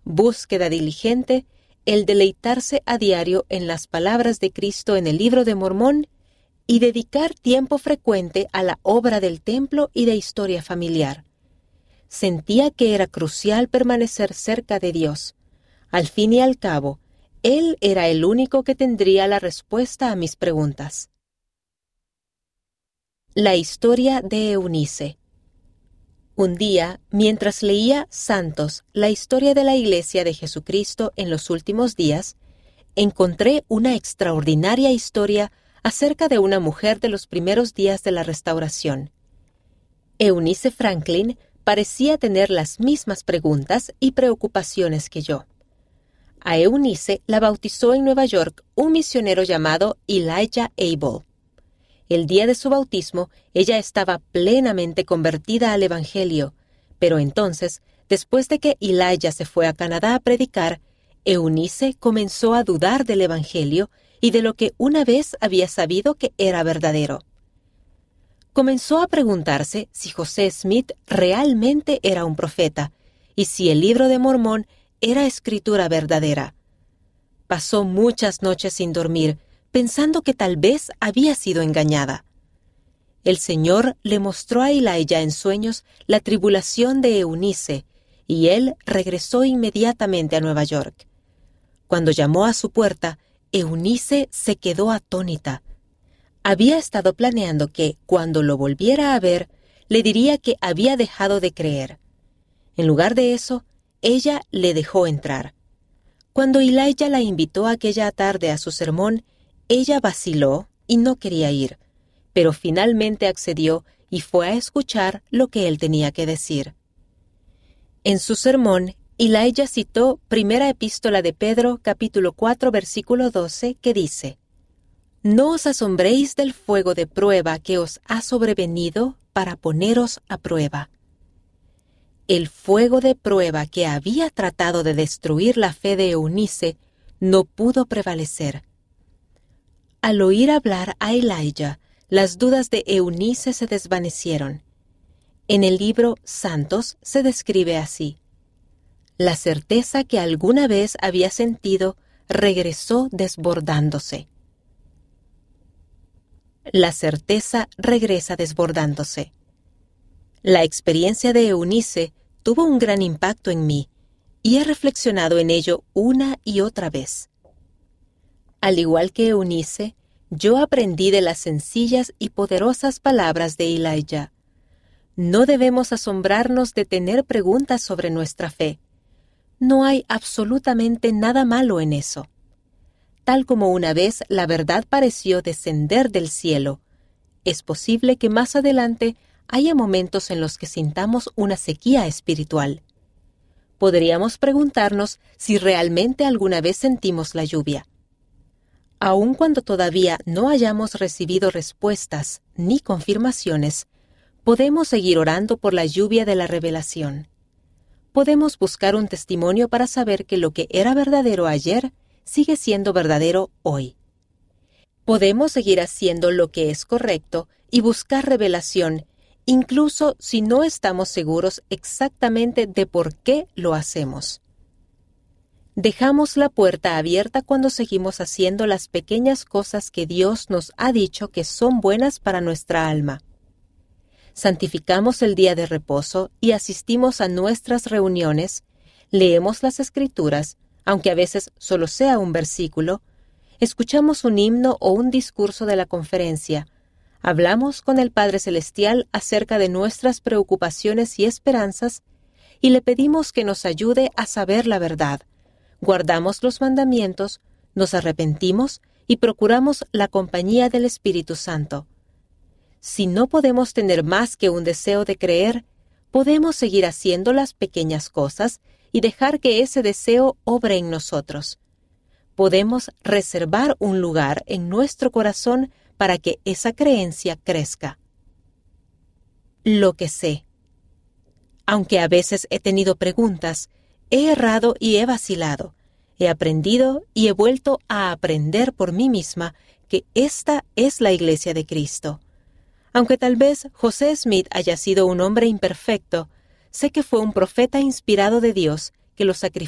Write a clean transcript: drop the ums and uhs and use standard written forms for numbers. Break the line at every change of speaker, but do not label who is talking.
búsqueda diligente, el deleitarse a diario en las palabras de Cristo en el Libro de Mormón y dedicar tiempo frecuente a la obra del templo y de historia familiar. Sentía que era crucial permanecer cerca de Dios. Al fin y al cabo, Él era el único que tendría la respuesta a mis preguntas. La historia de Eunice. Un día, mientras leía Santos, la historia de la Iglesia de Jesucristo en los últimos días, encontré una extraordinaria historia acerca de una mujer de los primeros días de la Restauración. Eunice Franklin parecía tener las mismas preguntas y preocupaciones que yo. A Eunice la bautizó en Nueva York un misionero llamado Elijah Abel. El día de su bautismo, ella estaba plenamente convertida al Evangelio, pero entonces, después de que Elijah se fue a Canadá a predicar, Eunice comenzó a dudar del Evangelio y de lo que una vez había sabido que era verdadero. Comenzó a preguntarse si José Smith realmente era un profeta y si el Libro de Mormón era escritura verdadera. Pasó muchas noches sin dormir, pensando que tal vez había sido engañada. El Señor le mostró a Elijah en sueños la tribulación de Eunice, y él regresó inmediatamente a Nueva York. Cuando llamó a su puerta, Eunice se quedó atónita. Había estado planeando que, cuando lo volviera a ver, le diría que había dejado de creer. En lugar de eso, ella le dejó entrar. Cuando Elijah la invitó aquella tarde a su sermón, ella vaciló y no quería ir, pero finalmente accedió y fue a escuchar lo que él tenía que decir. En su sermón, Elijah citó Primera Epístola de Pedro, capítulo 4, versículo 12, que dice: «No os asombréis del fuego de prueba que os ha sobrevenido para poneros a prueba». El fuego de prueba que había tratado de destruir la fe de Eunice no pudo prevalecer. Al oír hablar a Elijah, las dudas de Eunice se desvanecieron. En el libro Santos se describe así: la certeza que alguna vez había sentido regresó desbordándose. La certeza regresa desbordándose. La experiencia de Eunice tuvo un gran impacto en mí, y he reflexionado en ello una y otra vez. Al igual que Eunice, yo aprendí de las sencillas y poderosas palabras de Elijah. No debemos asombrarnos de tener preguntas sobre nuestra fe. No hay absolutamente nada malo en eso. Tal como una vez la verdad pareció descender del cielo, es posible que más adelante haya momentos en los que sintamos una sequía espiritual. Podríamos preguntarnos si realmente alguna vez sentimos la lluvia. Aun cuando todavía no hayamos recibido respuestas ni confirmaciones, podemos seguir orando por la lluvia de la revelación. Podemos buscar un testimonio para saber que lo que era verdadero ayer sigue siendo verdadero hoy. Podemos seguir haciendo lo que es correcto y buscar revelación, incluso si no estamos seguros exactamente de por qué lo hacemos. Dejamos la puerta abierta cuando seguimos haciendo las pequeñas cosas que Dios nos ha dicho que son buenas para nuestra alma. Santificamos el día de reposo y asistimos a nuestras reuniones, leemos las Escrituras, aunque a veces solo sea un versículo, escuchamos un himno o un discurso de la conferencia, hablamos con el Padre Celestial acerca de nuestras preocupaciones y esperanzas y le pedimos que nos ayude a saber la verdad. Guardamos los mandamientos, nos arrepentimos y procuramos la compañía del Espíritu Santo. Si no podemos tener más que un deseo de creer, podemos seguir haciendo las pequeñas cosas y dejar que ese deseo obre en nosotros. Podemos reservar un lugar en nuestro corazón para que esa creencia crezca. Lo que sé. Aunque a veces he tenido preguntas, he errado y he vacilado. He aprendido y he vuelto a aprender por mí misma que esta es la Iglesia de Cristo. Aunque tal vez José Smith haya sido un hombre imperfecto, sé que fue un profeta inspirado de Dios que lo sacrificó